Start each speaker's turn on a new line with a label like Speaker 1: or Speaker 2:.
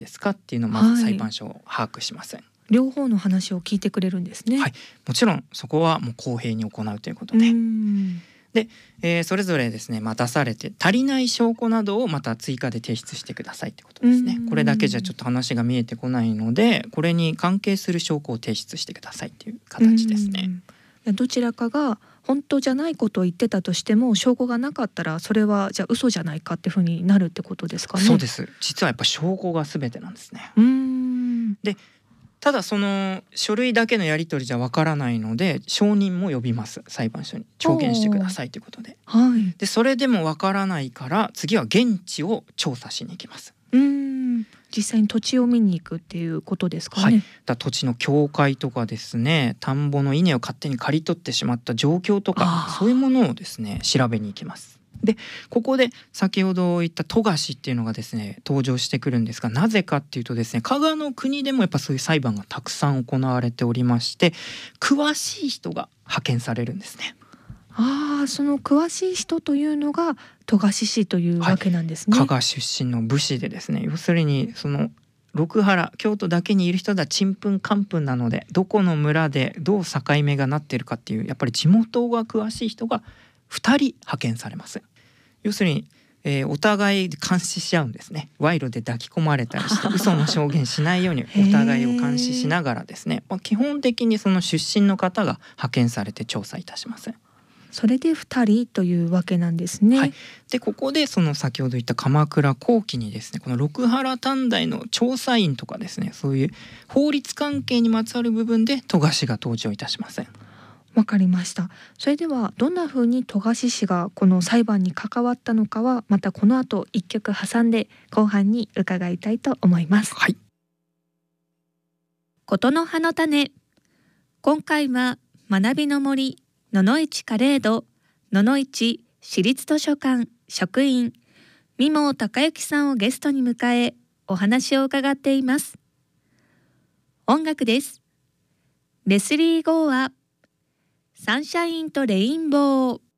Speaker 1: ですかっていうのをまず裁判所を把握します。
Speaker 2: 両方の話を聞いてくれるんですね。
Speaker 1: はい、もちろんそこはもう公平に行うということで、それぞれですね、出されて足りない証拠などをまた追加で提出してくださいってことですね。これだけじゃちょっと話が見えてこないので、これに関係する証拠を提出してくださいっていう形ですね。
Speaker 2: どちらかが本当じゃないことを言ってたとしても証拠がなかったらそれはじゃあ嘘じゃないかっていうふうになるってことですかね。
Speaker 1: そうです。実はやっぱ証拠が全てなんですね。でただその書類だけのやり取りじゃわからないので、証人も呼びます。裁判所に証言してくださいということで、でそれでもわからないから次は現地を調査しに行きます。
Speaker 2: 実際に土地を見に行くっていうことですかね。
Speaker 1: 土地の境界とかですね、田んぼの稲を勝手に刈り取ってしまった状況とか、そういうものをですね調べに行きます。でここで先ほど言った富樫っていうのがですね登場してくるんですが、なぜかっていうとですね、加賀の国でもやっぱそういう裁判がたくさん行われておりまして、詳しい人が派遣されるんですね。
Speaker 2: その詳しい人というのが富樫氏というわけなんですね。
Speaker 1: 加賀出身の武士でですね、要するにその六原京都だけにいる人はちんぷんかんぷんなので、どこの村でどう境目がなっているかっていうやっぱり地元が詳しい人が2人派遣されます。要するに、お互い監視し合うんですね。賄賂で抱き込まれたりして嘘の証言しないようにお互いを監視しながらですね、基本的にその出身の方が派遣されて調査いたします。
Speaker 2: それで2人というわけなんですね。
Speaker 1: でここでその先ほど言った鎌倉後期にですね、この六原短大の調査員とかですね、そういう法律関係にまつわる部分で富樫が登場いたしません。
Speaker 2: わかりました。それではどんな風に富樫氏がこの裁判に関わったのかはまたこの後一曲挟んで後半に伺いたいと思います。
Speaker 3: ことの葉の種。今回は学びの森野々市カレード野々市市立図書館職員三毛孝之さんをゲストに迎えお話を伺っています。音楽です。レスリー・ゴーアサンシャインとレインボー。